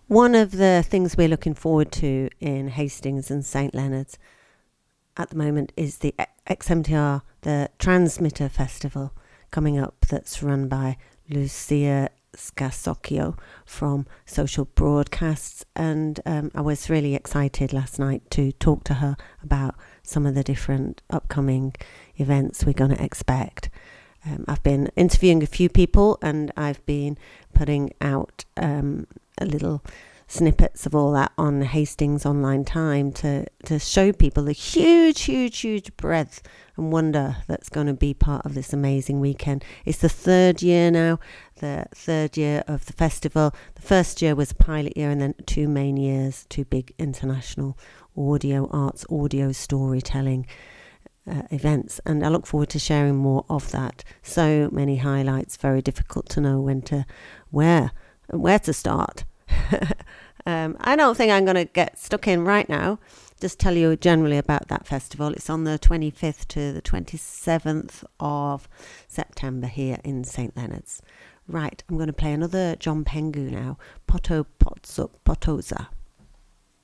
One of the things we're looking forward to in Hastings and St Leonard's at the moment is the XMTR, the Transmitter Festival coming up, that's run by Lucia Scasocchio from Social Broadcasts. And I was really excited last night to talk to her about some of the different upcoming events we're going to expect. I've been interviewing a few people, and I've been putting out a little snippets of all that on Hastings Online Time to show people the huge breadth and wonder that's going to be part of this amazing weekend. It's the third year now, the third year of the festival. The first year was a pilot year, and then 2 main years, 2 big international audio arts, audio storytelling events, and I look forward to sharing more of that. So many highlights, very difficult to know where to start. I don't think I'm going to get stuck in right now. Just tell you generally about that festival. It's on the 25th to the 27th of September here in St Leonard's. Right, I'm going to play another John Pengu now, Poto Potsup Potoza.